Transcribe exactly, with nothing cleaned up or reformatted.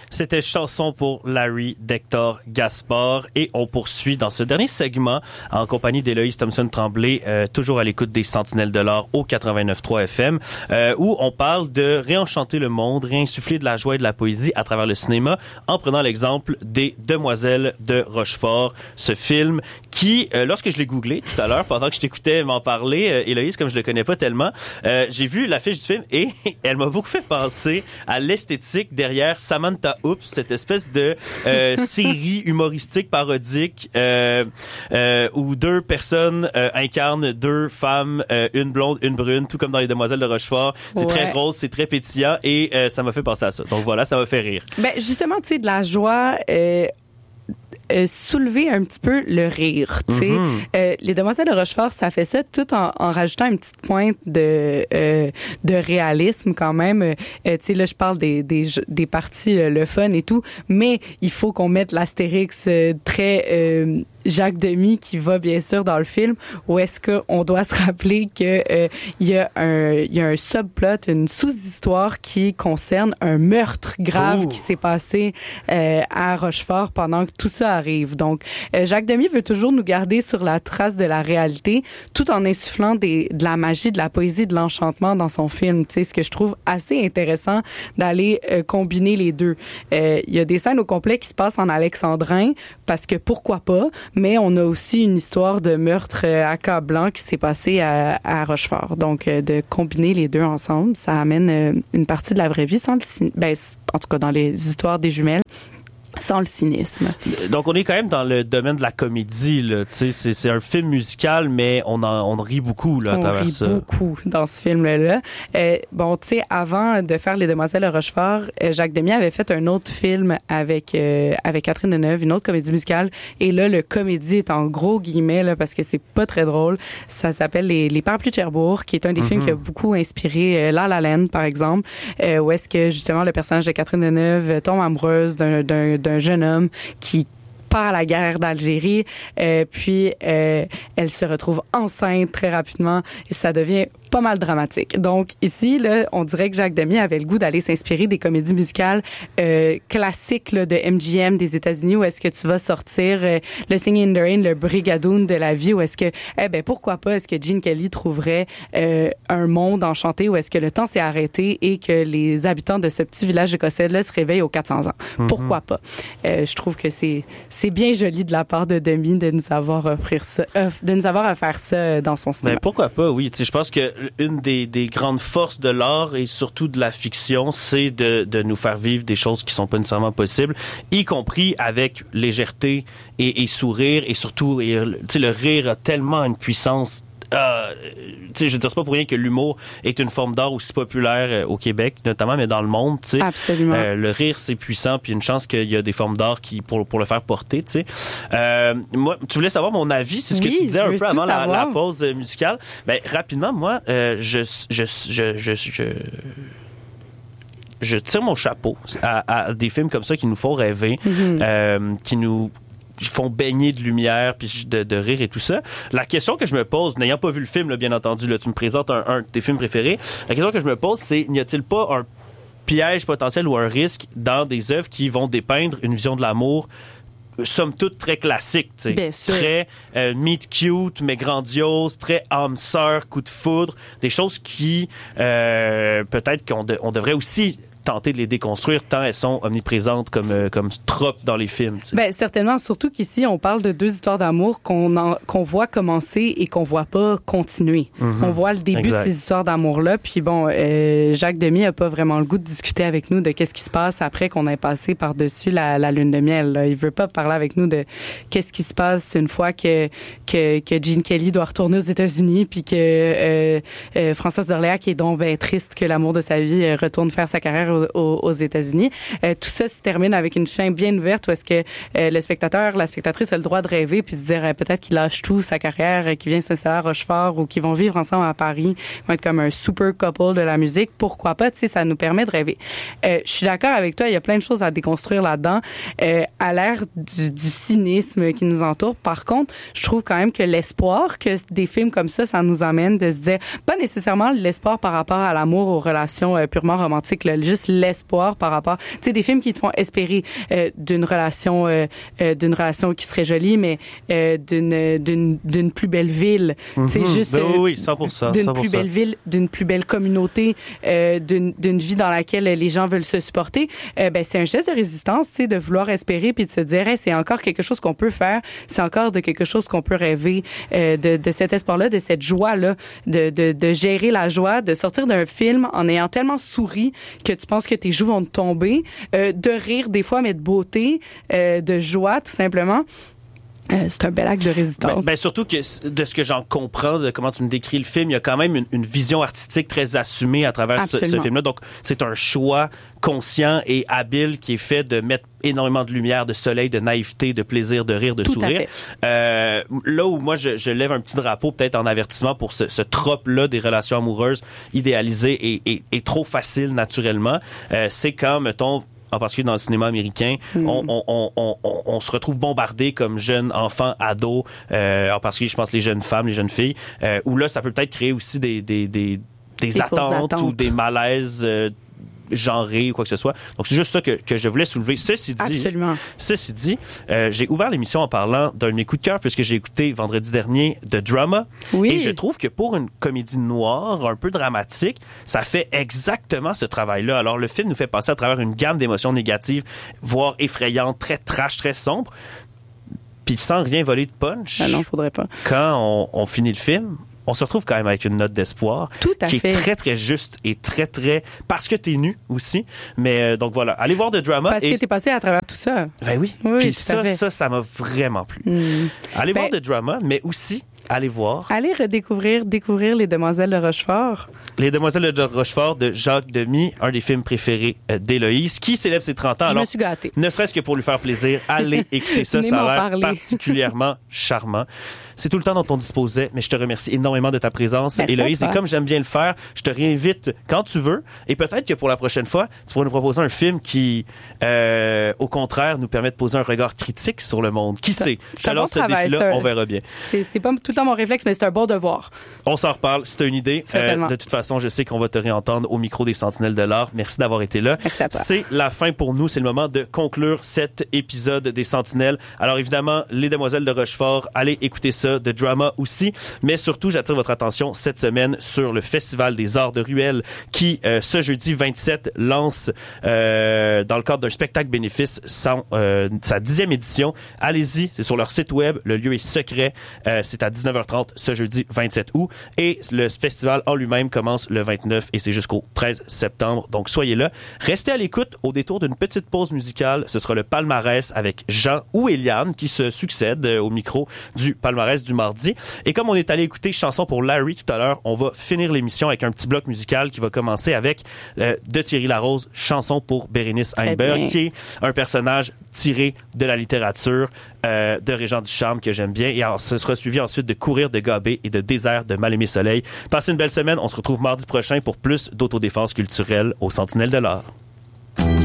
C'était Chanson pour Larry d'Hector Gaspard et on poursuit dans ce dernier segment en compagnie d'Héloïse Thompson-Tremblay, euh, toujours à l'écoute des Sentinelles de l'Or au quatre-vingt-neuf point trois F M, euh, où on parle de réenchanter le monde, réinsuffler de la joie et de la poésie à travers le cinéma en prenant l'exemple des Demoiselles de Rochefort, ce film qui, euh, lorsque je l'ai googlé tout à l'heure, pendant que je t'écoutais m'en parler, euh, Héloïse, comme je le connais pas tellement, euh, j'ai vu l'affiche du film et elle m'a beaucoup fait penser à l'esthétique derrière Samantha Oops, cette espèce de euh, série humoristique parodique euh, euh, où deux personnes euh, incarnent deux femmes, euh, une blonde, une brune, tout comme dans Les Demoiselles de Rochefort. C'est ouais. très rose, c'est très pétillant et euh, ça m'a fait penser à ça. Donc voilà, ça m'a fait rire. Ben justement, tu sais, de la joie... Euh... Euh, soulever un petit peu le rire, tu sais. Mm-hmm. Euh, les Demoiselles de Rochefort, ça fait ça tout en, en rajoutant une petite pointe de euh, de réalisme quand même. Euh, tu sais, là, je parle des des des parties euh, le fun et tout, mais il faut qu'on mette l'astérix euh, très euh, Jacques Demy qui va bien sûr dans le film, où est-ce qu'on doit se rappeler que euh, il y a un il y a un subplot, une sous-histoire qui concerne un meurtre grave Ooh. qui s'est passé euh, à Rochefort pendant que tout ça arrive. Donc euh, Jacques Demy veut toujours nous garder sur la trace de la réalité tout en insufflant des de la magie, de la poésie, de l'enchantement dans son film. Tu sais, ce que je trouve assez intéressant d'aller euh, combiner les deux. Euh, il y a des scènes au complet qui se passent en alexandrin parce que pourquoi pas. Mais on a aussi une histoire de meurtre accablant qui s'est passé à, à Rochefort. Donc, de combiner les deux ensemble, ça amène une partie de la vraie vie sans le cin... ben, en tout cas, dans les histoires des jumelles, sans le cynisme. Donc, on est quand même dans le domaine de la comédie, là. Tu sais, c'est, c'est un film musical, mais on en, on rit beaucoup, là, à on travers rit ça. beaucoup dans ce film-là. Euh, bon, tu sais, avant de faire Les Demoiselles de Rochefort, euh, Jacques Demy avait fait un autre film avec, euh, avec Catherine Deneuve, une autre comédie musicale. Et là, le comédie est en gros guillemets, là, parce que c'est pas très drôle. Ça s'appelle Les, Les Parapluies de Cherbourg, qui est un des mm-hmm. films qui a beaucoup inspiré euh, La La Land, par exemple, euh, où est-ce que, justement, le personnage de Catherine Deneuve tombe amoureuse d'un, d'un, d'un jeune homme qui part à la guerre d'Algérie, euh, puis euh, elle se retrouve enceinte très rapidement et ça devient pas mal dramatique. Donc ici, là, on dirait que Jacques Demy avait le goût d'aller s'inspirer des comédies musicales euh, classiques là, de M G M des États-Unis, où est-ce que tu vas sortir euh, le Singing in the Rain, le Brigadoon de la vie, où est-ce que, eh ben pourquoi pas, est-ce que Gene Kelly trouverait euh, un monde enchanté où est-ce que le temps s'est arrêté et que les habitants de ce petit village écossais-là se réveillent aux quatre cents ans. Mm-hmm. Pourquoi pas? Euh, je trouve que c'est c'est bien joli de la part de Demy de nous avoir offert ça, euh, de nous avoir offert ça dans son cinéma. Ben pourquoi pas, oui. Tu sais, je pense que une des, des grandes forces de l'art et surtout de la fiction, c'est de, de nous faire vivre des choses qui sont pas nécessairement possibles, y compris avec légèreté et, et sourire et surtout, et, tu sais, le rire a tellement une puissance. Euh, tu sais, je veux dire, c'est pas pour rien que l'humour est une forme d'art aussi populaire euh, au Québec, notamment, mais dans le monde, tu sais. Absolument. Euh, le rire, c'est puissant, puis une chance qu'il y a des formes d'art qui pour pour le faire porter, tu sais. Euh, moi, tu voulais savoir mon avis, c'est ce oui, que tu disais un peu avant la, la pause musicale. Ben rapidement, moi, euh, je, je je je je je tire mon chapeau à, à des films comme ça qui nous font rêver, mm-hmm. euh, qui nous font baigner de lumière puis de, de rire et tout ça. La question que je me pose, n'ayant pas vu le film, là, bien entendu, là, tu me présentes un, un de tes films préférés, la question que je me pose, c'est n'y a-t-il pas un piège potentiel ou un risque dans des œuvres qui vont dépeindre une vision de l'amour somme toute très classique, tu sais, très euh, meet cute mais grandiose, très âme sœur, coup de foudre, des choses qui euh, peut-être qu'on de, on devrait aussi tenter de les déconstruire tant elles sont omniprésentes comme euh, comme tropes dans les films. T'sais. Ben certainement, surtout qu'ici on parle de deux histoires d'amour qu'on en, qu'on voit commencer et qu'on voit pas continuer. Mm-hmm. On voit le début exact. de ces histoires d'amour là, puis bon, euh, Jacques Demy a pas vraiment le goût de discuter avec nous de qu'est-ce qui se passe après qu'on ait passé par-dessus la, la lune de miel. Là. Il veut pas parler avec nous de qu'est-ce qui se passe une fois que que que Gene Kelly doit retourner aux États-Unis, puis que euh, euh, Françoise d'Orléans qui est donc ben triste que l'amour de sa vie euh, retourne faire sa carrière Aux, aux États-Unis. Euh, tout ça se termine avec une fin bien ouverte où est-ce que euh, le spectateur, la spectatrice a le droit de rêver puis se dire euh, peut-être qu'il lâche tout, sa carrière, euh, qu'il vient s'installer à Rochefort ou qu'ils vont vivre ensemble à Paris, ils vont être comme un super couple de la musique. Pourquoi pas? Tu sais, ça nous permet de rêver. Euh, je suis d'accord avec toi, il y a plein de choses à déconstruire là-dedans. Euh, à l'ère du, du cynisme qui nous entoure, par contre, je trouve quand même que l'espoir que des films comme ça, ça nous amène de se dire, pas nécessairement l'espoir par rapport à l'amour, aux relations euh, purement romantiques, là, juste l'espoir par rapport, tu sais, des films qui te font espérer euh, d'une relation, euh, euh, d'une relation qui serait jolie, mais euh, d'une, d'une, d'une plus belle ville. Mm-hmm. C'est juste ben euh, oui, cent pour cent, d'une cent pour cent. plus belle ville, d'une plus belle communauté, euh, d'une, d'une vie dans laquelle les gens veulent se supporter. Euh, ben c'est un geste de résistance, tu sais, de vouloir espérer puis de se dire, hey, c'est encore quelque chose qu'on peut faire, c'est encore de quelque chose qu'on peut rêver, euh, de, de cet espoir-là, de cette joie-là, de, de, de gérer la joie, de sortir d'un film en ayant tellement souri que tu penses que tes joues vont te tomber, euh, de rire des fois, mais de beauté, euh, de joie, tout simplement. Euh, c'est un bel acte de résistance. Ben, ben surtout que de ce que j'en comprends, de comment tu me décris le film, il y a quand même une, une vision artistique très assumée à travers ce, ce film-là. Donc, c'est un choix conscient et habile qui est fait de mettre énormément de lumière, de soleil, de naïveté, de plaisir, de rire, de Tout sourire. Euh, là où moi, je, je lève un petit drapeau peut-être en avertissement pour ce, ce trope-là des relations amoureuses idéalisées et, et, et trop faciles naturellement, euh, c'est quand, mettons, en particulier dans le cinéma américain, mm. on, on, on, on, on, on se retrouve bombardé comme jeunes enfants, ados, euh, en particulier, je pense, les jeunes femmes, les jeunes filles, euh, où là, ça peut peut-être créer aussi des, des, des, des, des attentes, attentes ou des malaises euh, genré ou quoi que ce soit. Donc, c'est juste ça que, que je voulais soulever. Ceci dit, Absolument. Ceci dit, euh, j'ai ouvert l'émission en parlant d'un de mes coups de cœur puisque j'ai écouté vendredi dernier The Drama. Oui. Et je trouve que pour une comédie noire, un peu dramatique, ça fait exactement ce travail-là. Alors, le film nous fait passer à travers une gamme d'émotions négatives, voire effrayantes, très trash, très sombres. Puis sans rien voler de punch. Ah non, faudrait pas. Quand on, on finit le film, on se retrouve quand même avec une note d'espoir Tout à qui fait. est très, très juste et très, très... Parce que t'es nu aussi. Mais euh, donc voilà, allez voir The Drama. Parce et... que t'es passé à travers tout ça. Ben oui. Oui, Puis tout ça, à fait. ça, ça m'a vraiment plu. Mm. Allez ben, voir The Drama, mais aussi... Allez voir. Allez redécouvrir, découvrir Les Demoiselles de Rochefort. Les Demoiselles de Rochefort de Jacques Demy, un des films préférés euh, d'Héloïse, qui célèbre ses trente ans. Je Alors, me suis gâtée. Ne serait-ce que pour lui faire plaisir, allez écouter ça. Ça a l'air parler. particulièrement charmant. C'est tout le temps dont on disposait, mais je te remercie énormément de ta présence, Merci Héloïse. Et comme j'aime bien le faire, je te réinvite quand tu veux. Et peut-être que pour la prochaine fois, tu pourras nous proposer un film qui, euh, au contraire, nous permet de poser un regard critique sur le monde. Qui sait? Je te lance ce défi-là, on verra bien. C'est, c'est pas tout le temps mon réflexe, mais c'est un bon devoir. On s'en reparle, si tu as une idée. Euh, de toute façon, je sais qu'on va te réentendre au micro des Sentinelles de l'Art. Merci d'avoir été là. Merci à toi. C'est la fin pour nous. C'est le moment de conclure cet épisode des Sentinelles. Alors évidemment, Les Demoiselles de Rochefort, allez écouter ça, de Drama aussi. Mais surtout, j'attire votre attention cette semaine sur le Festival des Arts de Ruelle qui, euh, ce jeudi vingt-sept, lance euh, dans le cadre d'un spectacle bénéfice son, euh, sa dixième édition. Allez-y, c'est sur leur site web. Le lieu est secret. Euh, c'est à dix-neuf heures trente ce jeudi vingt-sept août. Et le festival en lui-même commence le vingt-neuf et c'est jusqu'au treize septembre. Donc, soyez là. Restez à l'écoute au détour d'une petite pause musicale. Ce sera le palmarès avec Jean ou Eliane qui se succèdent au micro du palmarès du mardi. Et comme on est allé écouter Chanson pour Larry tout à l'heure, on va finir l'émission avec un petit bloc musical qui va commencer avec euh, de Thierry Larose, Chanson pour Bérénice Heinberg, qui est un personnage tiré de la littérature euh, de Régent Ducharme que j'aime bien. Et alors, ce sera suivi ensuite de Courir de Gabé et de Désert de Mal-Aimé Soleil. Passez une belle semaine. On se retrouve mardi prochain pour plus d'autodéfense culturelle aux Sentinelles de l'Art.